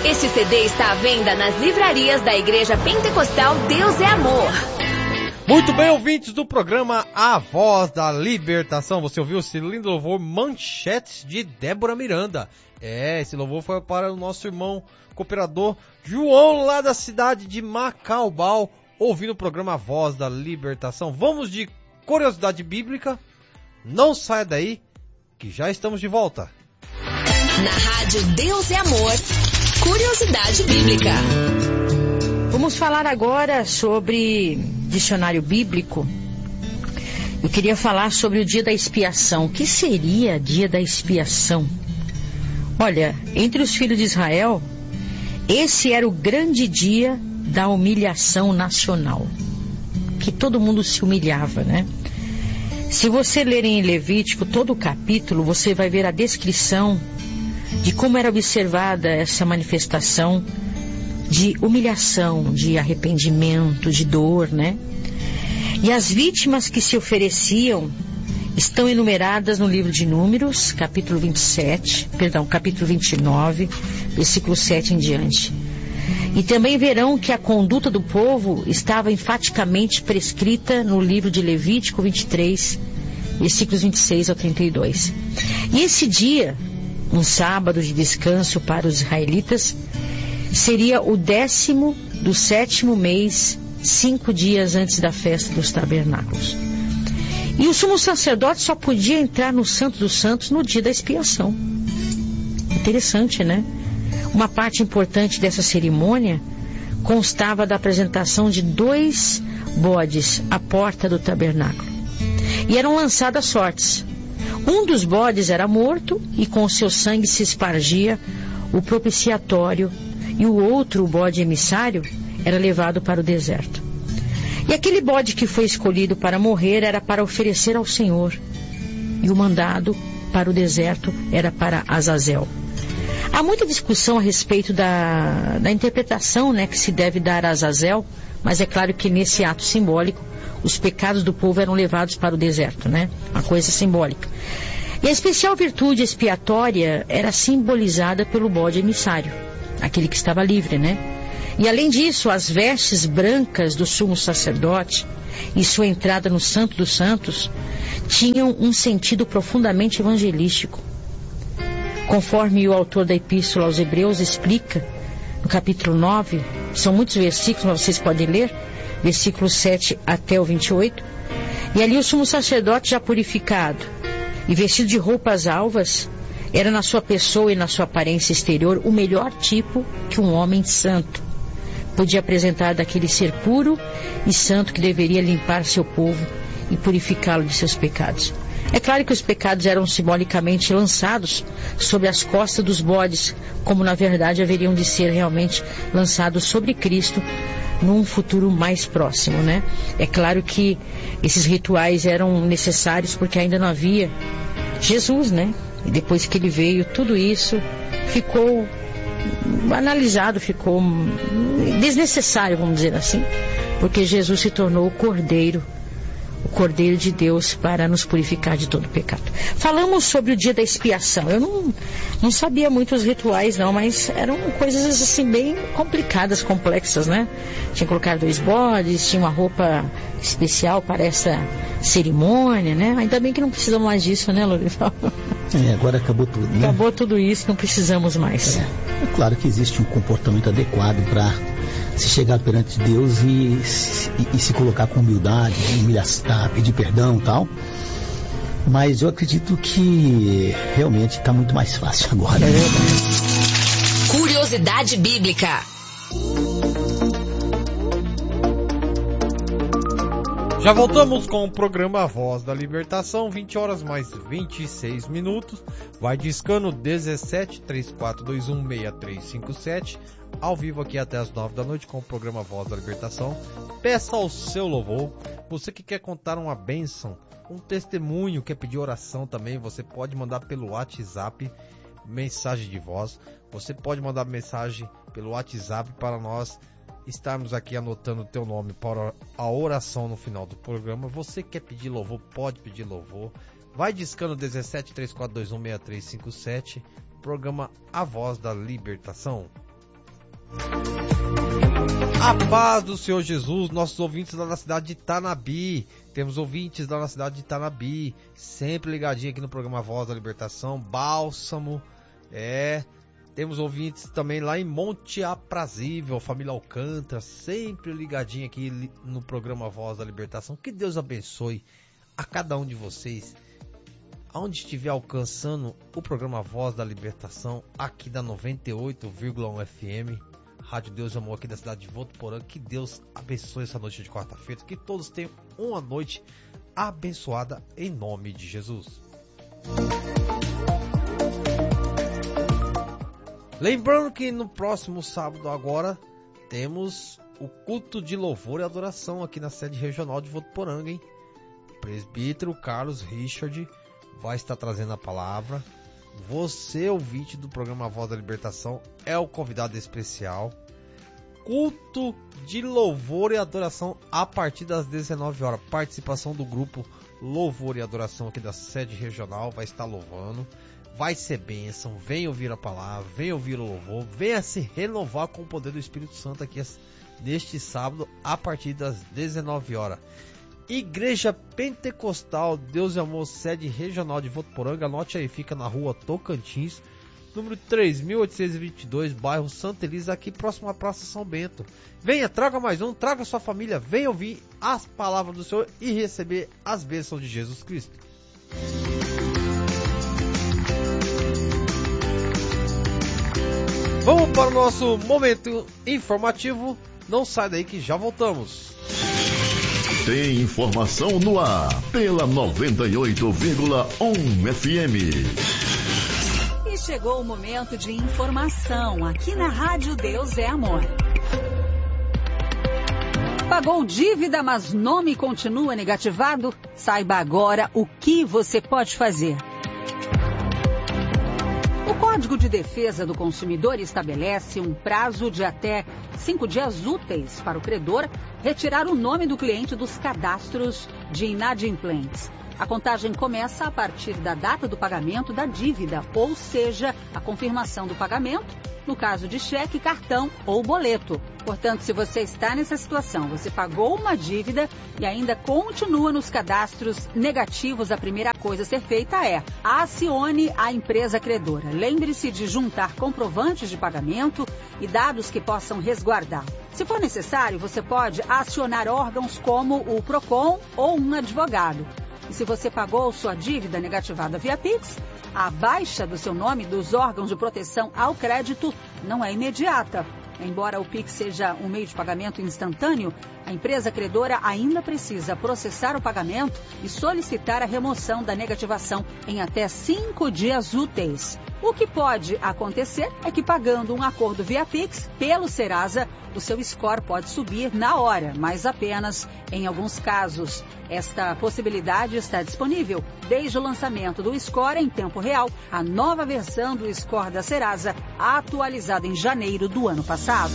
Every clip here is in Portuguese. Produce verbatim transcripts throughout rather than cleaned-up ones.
Este C D está à venda nas livrarias da Igreja Pentecostal Deus é Amor. Muito bem, ouvintes do programa A Voz da Libertação. Você ouviu esse lindo louvor, Manchetes, de Débora Miranda. É, esse louvor foi para o nosso irmão cooperador João, lá da cidade de Macaubal, ouvindo o programa A Voz da Libertação. Vamos de curiosidade bíblica. Não saia daí, que já estamos de volta. Na rádio Deus é Amor, curiosidade bíblica. Vamos falar agora sobre dicionário bíblico. Eu queria falar sobre o dia da expiação. O que seria dia da expiação? Olha, entre os filhos de Israel, esse era o grande dia da humilhação nacional, que todo mundo se humilhava, né? Se você ler em Levítico todo o capítulo, você vai ver a descrição de como era observada essa manifestação de humilhação, de arrependimento, de dor, né? E as vítimas que se ofereciam estão enumeradas no livro de Números, capítulo vinte e sete, perdão, capítulo vinte e nove, versículo sete em diante. E também verão que a conduta do povo estava enfaticamente prescrita no livro de Levítico vinte e três, versículos vinte e seis ao trinta e dois. E esse dia, um sábado de descanso para os israelitas, seria o décimo do sétimo mês, cinco dias antes da festa dos tabernáculos. E o sumo sacerdote só podia entrar no Santo dos Santos no dia da expiação. Interessante, né? Uma parte importante dessa cerimônia constava da apresentação de dois bodes à porta do tabernáculo. E eram lançadas sortes. Um dos bodes era morto e com o seu sangue se espargia o propiciatório, e o outro, o bode emissário, era levado para o deserto. E aquele bode que foi escolhido para morrer era para oferecer ao Senhor, e o mandado para o deserto era para Azazel. Há muita discussão a respeito da, da interpretação, né, que se deve dar a Azazel, mas é claro que nesse ato simbólico os pecados do povo eram levados para o deserto, né? Uma coisa simbólica. E a especial virtude expiatória era simbolizada pelo bode emissário, aquele que estava livre, né? E além disso, as vestes brancas do sumo sacerdote e sua entrada no Santo dos Santos tinham um sentido profundamente evangelístico. Conforme o autor da Epístola aos Hebreus explica, no capítulo nove, são muitos versículos, mas vocês podem ler, versículos sete até o vinte e oito, e ali o sumo sacerdote já purificado e vestido de roupas alvas, era na sua pessoa e na sua aparência exterior o melhor tipo que um homem santo podia apresentar daquele ser puro e santo que deveria limpar seu povo e purificá-lo de seus pecados. É claro que os pecados eram simbolicamente lançados sobre as costas dos bodes, como na verdade haveriam de ser realmente lançados sobre Cristo num futuro mais próximo, né? É claro que esses rituais eram necessários porque ainda não havia Jesus, né? E depois que ele veio, tudo isso ficou banalizado, ficou desnecessário, vamos dizer assim, porque Jesus se tornou o Cordeiro, o Cordeiro de Deus para nos purificar de todo pecado. Falamos sobre o dia da expiação. Eu não, não sabia muito os rituais não, mas eram coisas assim bem complicadas, complexas, né? Tinha que colocar dois bodes, tinha uma roupa especial para essa cerimônia, né? Ainda bem que não precisamos mais disso, né, Lorival? É, agora acabou tudo, né? Acabou tudo isso, não precisamos mais. É, é claro que existe um comportamento adequado para se chegar perante Deus e, e, e se colocar com humildade, humilhar, pedir perdão e tal. Mas eu acredito que realmente está muito mais fácil agora. É. Curiosidade bíblica. Já voltamos com o programa Voz da Libertação, vinte horas mais vinte e seis minutos. Vai discando dezessete, três quatro dois um, seis três cinco sete. Ao vivo aqui até as nove da noite com o programa Voz da Libertação. Peça o seu louvor. Você que quer contar uma bênção, um testemunho, quer pedir oração também, você pode mandar pelo WhatsApp, mensagem de voz. Você pode mandar mensagem pelo WhatsApp para nós estarmos aqui anotando o teu nome para a oração no final do programa. Você quer pedir louvor, pode pedir louvor. Vai discando dezessete, três quatro dois um, seis três cinco sete. Programa A Voz da Libertação. A paz do Senhor Jesus, nossos ouvintes lá na cidade de Itanabi. Temos ouvintes lá na cidade de Itanabi, sempre ligadinho aqui no programa Voz da Libertação. Bálsamo, é. Temos ouvintes também lá em Monte Aprazível, família Alcântara, sempre ligadinho aqui no programa Voz da Libertação. Que Deus abençoe a cada um de vocês, aonde estiver alcançando o programa Voz da Libertação, aqui da noventa e oito vírgula um F M, Rádio Deus e Amor, aqui da cidade de Votuporanga. Que Deus abençoe essa noite de quarta-feira, que todos tenham uma noite abençoada em nome de Jesus. Lembrando que no próximo sábado agora temos o culto de louvor e adoração aqui na sede regional de Votuporanga, hein? O presbítero Carlos Richard vai estar trazendo a palavra. Você, ouvinte do programa Voz da Libertação, é o convidado especial. Culto de louvor e adoração a partir das dezenove horas. Participação do grupo Louvor e Adoração aqui da sede regional vai estar louvando. Vai ser bênção, venha ouvir a palavra, venha ouvir o louvor, venha se renovar com o poder do Espírito Santo aqui neste sábado a partir das dezenove horas. Igreja Pentecostal Deus e Amor, sede regional de Votuporanga, anote aí, fica na rua Tocantins, número três mil oitocentos e vinte e dois, bairro Santa Elisa, aqui próximo à Praça São Bento. Venha, traga mais um, traga sua família, venha ouvir as palavras do Senhor e receber as bênçãos de Jesus Cristo. Vamos para o nosso momento informativo. Não sai daí que já voltamos. Tem informação no ar pela noventa e oito vírgula um F M. E chegou o momento de informação aqui na Rádio Deus é Amor. Pagou dívida, mas nome continua negativado? Saiba agora o que você pode fazer. O Código de Defesa do Consumidor estabelece um prazo de até cinco dias úteis para o credor retirar o nome do cliente dos cadastros de inadimplentes. A contagem começa a partir da data do pagamento da dívida, ou seja, a confirmação do pagamento, no caso de cheque, cartão ou boleto. Portanto, se você está nessa situação, você pagou uma dívida e ainda continua nos cadastros negativos, a primeira coisa a ser feita é acione a empresa credora. Lembre-se de juntar comprovantes de pagamento e dados que possam resguardar. Se for necessário, você pode acionar órgãos como o PROCON ou um advogado. E se você pagou sua dívida negativada via Pix, a baixa do seu nome dos órgãos de proteção ao crédito não é imediata. Embora o Pix seja um meio de pagamento instantâneo, a empresa credora ainda precisa processar o pagamento e solicitar a remoção da negativação em até cinco dias úteis. O que pode acontecer é que, pagando um acordo via Pix pelo Serasa, o seu score pode subir na hora, mas apenas em alguns casos. Esta possibilidade está disponível desde o lançamento do score em tempo real, a nova versão do score da Serasa, atualizada em janeiro do ano passado.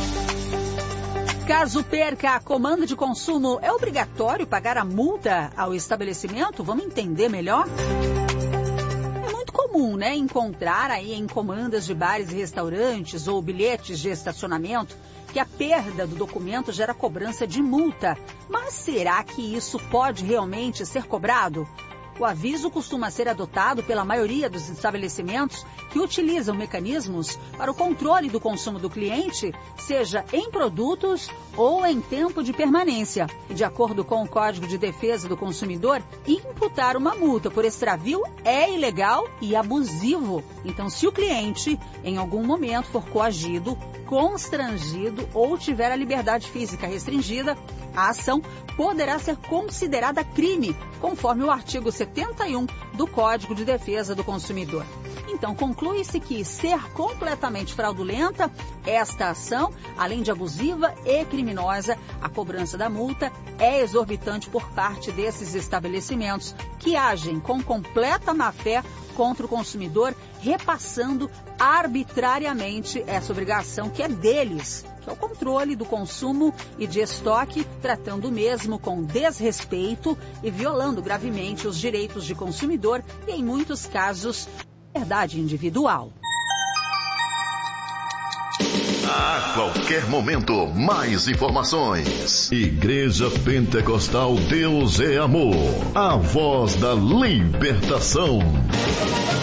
Caso perca a comanda de consumo, é obrigatório pagar a multa ao estabelecimento? Vamos entender melhor? É muito comum, né, encontrar aí em comandas de bares e restaurantes ou bilhetes de estacionamento que a perda do documento gera cobrança de multa. Mas será que isso pode realmente ser cobrado? O aviso costuma ser adotado pela maioria dos estabelecimentos que utilizam mecanismos para o controle do consumo do cliente, seja em produtos ou em tempo de permanência. E de acordo com o Código de Defesa do Consumidor, imputar uma multa por extravio é ilegal e abusivo. Então, se o cliente, em algum momento, for coagido, constrangido ou tiver a liberdade física restringida, a ação poderá ser considerada crime, conforme o artigo setenta e um do Código de Defesa do Consumidor. Então, conclui-se que ser completamente fraudulenta esta ação, além de abusiva e criminosa, a cobrança da multa é exorbitante por parte desses estabelecimentos que agem com completa má-fé contra o consumidor, repassando arbitrariamente essa obrigação que é deles, que é o controle do consumo e de estoque, tratando o mesmo com desrespeito e violando gravemente os direitos de consumidor e, em muitos casos, liberdade individual. A qualquer momento, mais informações. Igreja Pentecostal Deus é Amor, a voz da libertação.